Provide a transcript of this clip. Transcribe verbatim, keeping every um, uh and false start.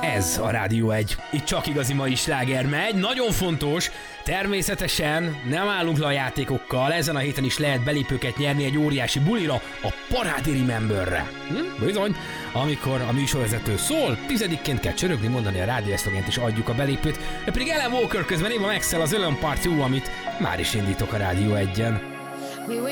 Ez a Rádió egy. Itt csak igazi mai sláger megy. Nagyon fontos, természetesen nem állunk le a játékokkal. Ezen a héten is lehet belépőket nyerni egy óriási bulira, a Parádi Rememberre. Hm? Bizony, amikor a műsorvezető szól, tizedikként kell csörögni, mondani a rádió eszlogent és adjuk a belépőt. De pedig Ellen Walker közben Eva Maxwell az Ölön Part Two, amit már is indítok a Rádió egyen.